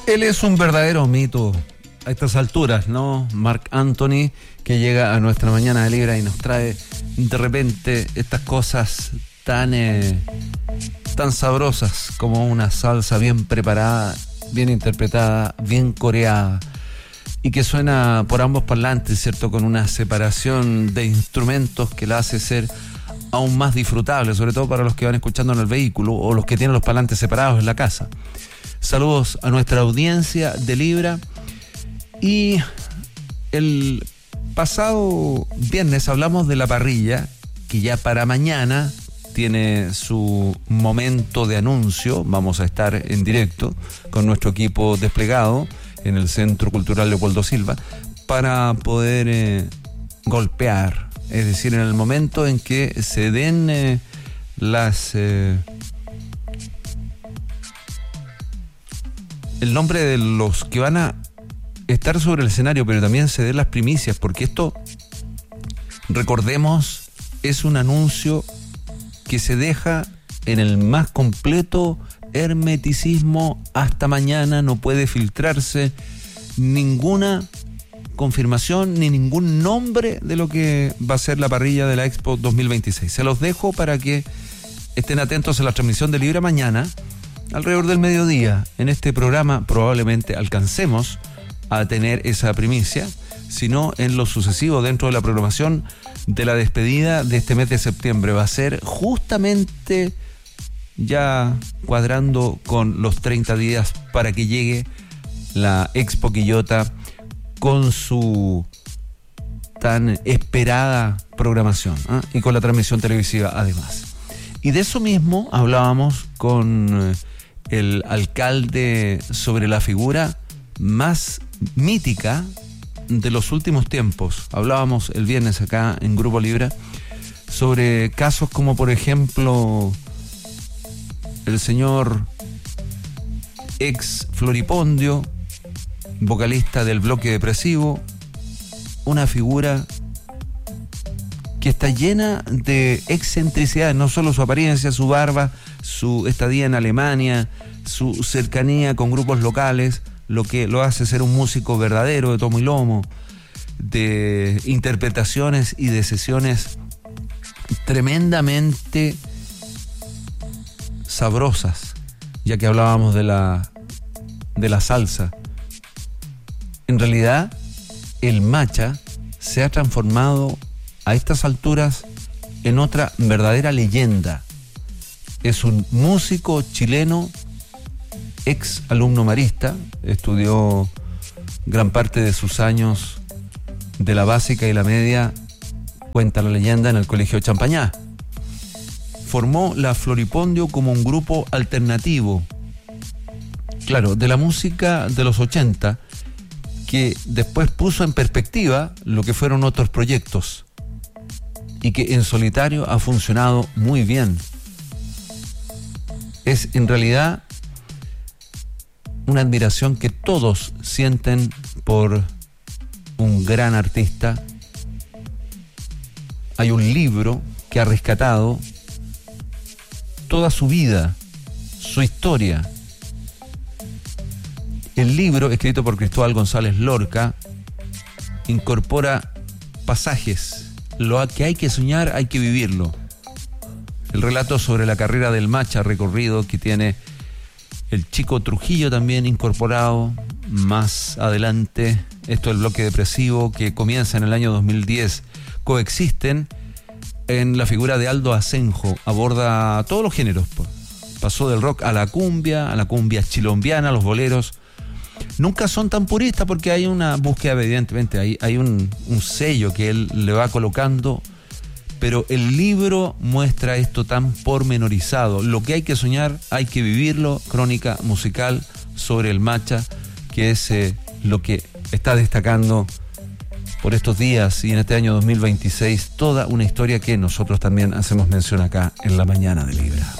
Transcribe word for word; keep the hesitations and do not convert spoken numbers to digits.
Él es un verdadero mito a estas alturas, ¿no? Marc Anthony, que llega a nuestra mañana de Libra y nos trae de repente estas cosas tan, eh, tan sabrosas como una salsa bien preparada, bien interpretada, bien coreada, y que suena por ambos parlantes, ¿cierto? Con una separación de instrumentos que la hace ser aún más disfrutable, sobre todo para los que van escuchando en el vehículo o los que tienen los parlantes separados en la casa. Saludos a nuestra audiencia de Libra. Y el pasado viernes hablamos de la parrilla, que ya para mañana tiene su momento de anuncio. Vamos a estar en directo con nuestro equipo desplegado en el Centro Cultural Leopoldo Silva para poder eh, golpear, es decir, en el momento en que se den eh, las... Eh, el nombre de los que van a estar sobre el escenario, pero también se den las primicias, porque esto, recordemos, es un anuncio que se deja en el más completo hermeticismo hasta mañana. No puede filtrarse ninguna confirmación ni ningún nombre de lo que va a ser la parrilla de la Expo dos mil veintiséis. Se los dejo para que estén atentos a la transmisión de Libra mañana alrededor del mediodía. En este programa probablemente alcancemos a tener esa primicia, sino en lo sucesivo dentro de la programación de la despedida de este mes de septiembre. Va a ser justamente ya cuadrando con los treinta días para que llegue la Expo Quillota con su tan esperada programación, ¿eh? Y con la transmisión televisiva además. Y de eso mismo hablábamos con el alcalde sobre la figura más mítica de los últimos tiempos. Hablábamos el viernes acá en Grupo Libra sobre casos como, por ejemplo, el señor ex Floripondio, vocalista del Bloque Depresivo, una figura que está llena de excentricidades, no solo su apariencia, su barba, su estadía en Alemania, su cercanía con grupos locales, lo que lo hace ser un músico verdadero de tomo y lomo, de interpretaciones y de sesiones tremendamente sabrosas, ya que hablábamos de la, de la salsa. En realidad, el Macha se ha transformado a estas alturas en otra verdadera leyenda. Es un músico chileno, ex alumno marista, estudió gran parte de sus años de la básica y la media, cuenta la leyenda, en el Colegio Champañá. Formó la Floripondio como un grupo alternativo, claro, de la música de los ochenta, que después puso en perspectiva lo que fueron otros proyectos y que en solitario ha funcionado muy bien. Es en realidad una admiración que todos sienten por un gran artista. Hay un libro que ha rescatado toda su vida, su historia. El libro, escrito por Cristóbal González Lorca, incorpora pasajes. Lo que hay que soñar, hay que vivirlo. El relato sobre la carrera del Macha, recorrido que tiene el Chico Trujillo también incorporado más adelante. Esto, el Bloque Depresivo, que comienza en el año dos mil diez, coexisten en la figura de Aldo Asenjo. Aborda todos los géneros. Pasó del rock a la cumbia, a la cumbia chilombiana, los boleros. Nunca son tan puristas porque hay una búsqueda, evidentemente, hay, hay un, un sello que él le va colocando, pero el libro muestra esto tan pormenorizado. Lo que hay que soñar, hay que vivirlo. Crónica musical sobre el Macha, que es eh, lo que está destacando por estos días y en este año dos mil veintiséis, toda una historia que nosotros también hacemos mención acá en la mañana de Libra.